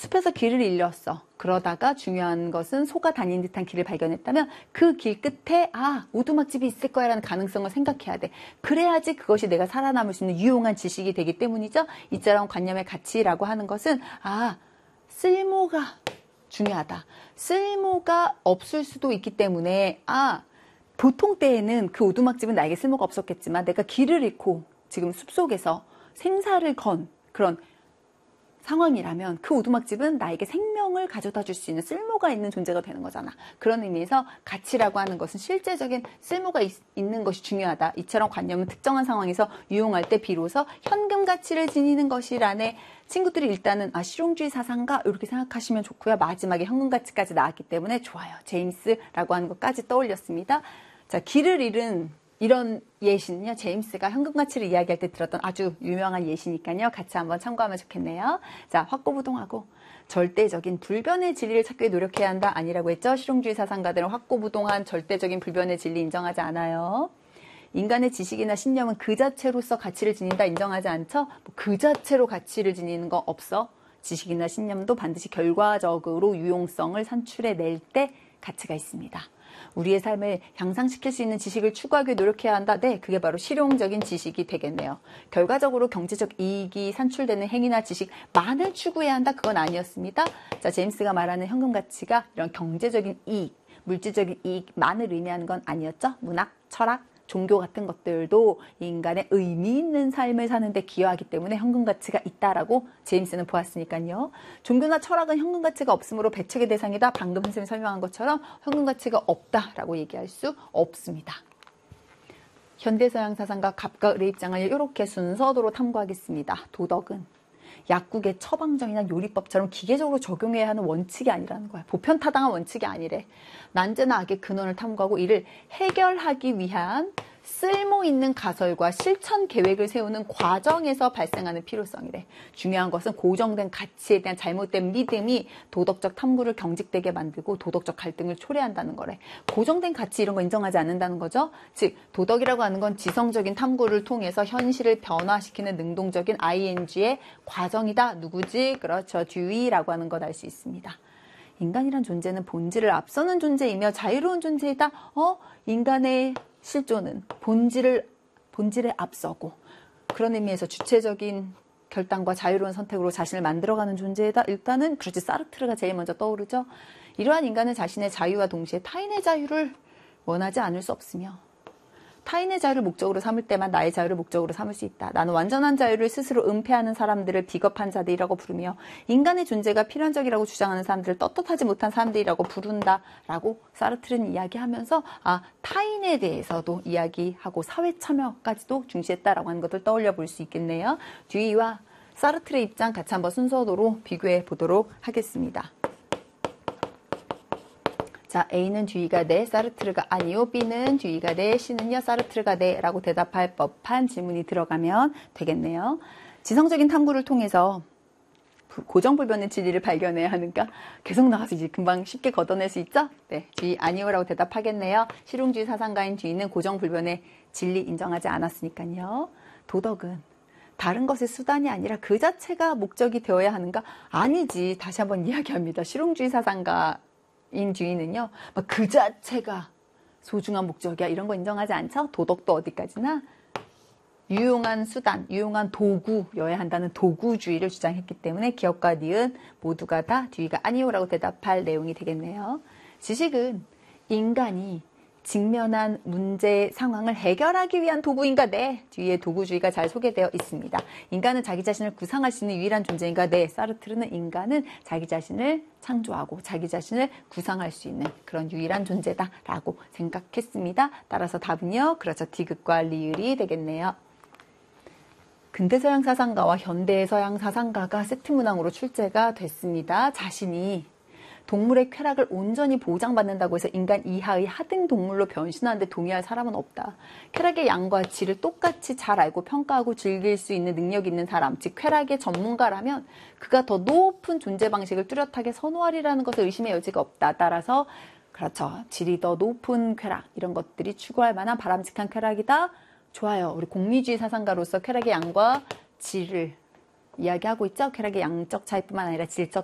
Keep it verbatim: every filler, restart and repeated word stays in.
숲에서 길을 잃었어. 그러다가 중요한 것은 소가 다닌 듯한 길을 발견했다면 그 길 끝에 아 오두막집이 있을 거야 라는 가능성을 생각해야 돼. 그래야지 그것이 내가 살아남을 수 있는 유용한 지식이 되기 때문이죠. 이처럼 관념의 가치라고 하는 것은 아 쓸모가 중요하다. 쓸모가 없을 수도 있기 때문에 아 보통 때에는 그 오두막집은 나에게 쓸모가 없었겠지만 내가 길을 잃고 지금 숲속에서 생사를 건 그런 상황이라면 그 오두막집은 나에게 생명을 가져다 줄 수 있는 쓸모가 있는 존재가 되는 거잖아. 그런 의미에서 가치라고 하는 것은 실제적인 쓸모가 있, 있는 것이 중요하다. 이처럼 관념은 특정한 상황에서 유용할 때 비로소 현금 가치를 지니는 것이라네. 친구들이 일단은 아 실용주의 사상가 이렇게 생각하시면 좋고요. 마지막에 현금 가치까지 나왔기 때문에 좋아요. 제임스라고 하는 것까지 떠올렸습니다. 자, 길을 잃은 이런 예시는요, 제임스가 현금 가치를 이야기할 때 들었던 아주 유명한 예시니까요, 같이 한번 참고하면 좋겠네요. 자, 확고부동하고 절대적인 불변의 진리를 찾기 위해 노력해야 한다 아니라고 했죠. 실용주의 사상가들은 확고부동한 절대적인 불변의 진리 인정하지 않아요. 인간의 지식이나 신념은 그 자체로서 가치를 지닌다 인정하지 않죠. 뭐 그 자체로 가치를 지니는 거 없어. 지식이나 신념도 반드시 결과적으로 유용성을 산출해낼 때 가치가 있습니다. 우리의 삶을 향상시킬 수 있는 지식을 추구하기 위해 노력해야 한다. 네, 그게 바로 실용적인 지식이 되겠네요. 결과적으로 경제적 이익이 산출되는 행위나 지식만을 추구해야 한다. 그건 아니었습니다. 자, 제임스가 말하는 현금 가치가 이런 경제적인 이익, 물질적인 이익만을 의미하는 건 아니었죠. 문학, 철학, 종교 같은 것들도 인간의 의미 있는 삶을 사는데 기여하기 때문에 현금 가치가 있다라고 제임스는 보았으니까요. 종교나 철학은 현금 가치가 없으므로 배척의 대상이다. 방금 선생님이 설명한 것처럼 현금 가치가 없다라고 얘기할 수 없습니다. 현대서양 사상가 갑과 을의 입장을 이렇게 순서대로 탐구하겠습니다. 도덕은 약국의 처방전이나 요리법처럼 기계적으로 적용해야 하는 원칙이 아니라는 거야. 보편타당한 원칙이 아니래. 난제나 악의 근원을 탐구하고 이를 해결하기 위한 쓸모있는 가설과 실천 계획을 세우는 과정에서 발생하는 필요성이래. 중요한 것은 고정된 가치에 대한 잘못된 믿음이 도덕적 탐구를 경직되게 만들고 도덕적 갈등을 초래한다는 거래. 고정된 가치 이런 거 인정하지 않는다는 거죠. 즉 도덕이라고 하는 건 지성적인 탐구를 통해서 현실을 변화시키는 능동적인 아이엔지의 과정이다. 누구지? 그렇죠. 듀이라고 하는 것 알 수 있습니다. 인간이란 존재는 본질을 앞서는 존재이며 자유로운 존재이다. 어? 인간의 실존은 본질을, 본질에 앞서고 그런 의미에서 주체적인 결단과 자유로운 선택으로 자신을 만들어가는 존재이다. 일단은 그렇지 사르트르가 제일 먼저 떠오르죠. 이러한 인간은 자신의 자유와 동시에 타인의 자유를 원하지 않을 수 없으며 타인의 자유를 목적으로 삼을 때만 나의 자유를 목적으로 삼을 수 있다. 나는 완전한 자유를 스스로 은폐하는 사람들을 비겁한 자들이라고 부르며 인간의 존재가 필연적이라고 주장하는 사람들을 떳떳하지 못한 사람들이라고 부른다라고 사르트르는 이야기하면서 아 타인에 대해서도 이야기하고 사회 참여까지도 중시했다라고 하는 것을 떠올려 볼 수 있겠네요. 듀이와 사르트르의 입장 같이 한번 순서대로 비교해 보도록 하겠습니다. 자, A는 듀이가 네, 사르트르가 아니요. B는 듀이가 네, C는요, 사르트르가 네 라고 대답할 법한 질문이 들어가면 되겠네요. 지성적인 탐구를 통해서 고정불변의 진리를 발견해야 하는가? 계속 나가서 이제 금방 쉽게 걷어낼 수 있죠? 네, 듀이 아니요라고 대답하겠네요. 실용주의 사상가인 듀이는 고정불변의 진리 인정하지 않았으니까요. 도덕은 다른 것의 수단이 아니라 그 자체가 목적이 되어야 하는가? 아니지. 다시 한번 이야기합니다. 실용주의 사상가 인주의는요, 그 자체가 소중한 목적이야 이런 거 인정하지 않죠? 도덕도 어디까지나 유용한 수단, 유용한 도구여야 한다는 도구주의를 주장했기 때문에 기업과 니은 모두가 다 듀이가 아니요라고 대답할 내용이 되겠네요. 지식은 인간이 직면한 문제 상황을 해결하기 위한 도구인가? 네. 뒤에 도구주의가 잘 소개되어 있습니다. 인간은 자기 자신을 구상할 수 있는 유일한 존재인가? 네. 사르트르는 인간은 자기 자신을 창조하고 자기 자신을 구상할 수 있는 그런 유일한 존재다라고 생각했습니다. 따라서 답은요. 그렇죠. 디귿과 리을이 되겠네요. 근대 서양 사상가와 현대 서양 사상가가 세트 문항으로 출제가 됐습니다. 자신이 동물의 쾌락을 온전히 보장받는다고 해서 인간 이하의 하등 동물로 변신하는데 동의할 사람은 없다. 쾌락의 양과 질을 똑같이 잘 알고 평가하고 즐길 수 있는 능력 있는 사람, 즉 쾌락의 전문가라면 그가 더 높은 존재 방식을 뚜렷하게 선호하리라는 것을 의심의 여지가 없다. 따라서 그렇죠. 질이 더 높은 쾌락, 이런 것들이 추구할 만한 바람직한 쾌락이다. 좋아요. 우리 공리주의 사상가로서 쾌락의 양과 질을 이야기하고 있죠. 쾌락의 양적 차이뿐만 아니라 질적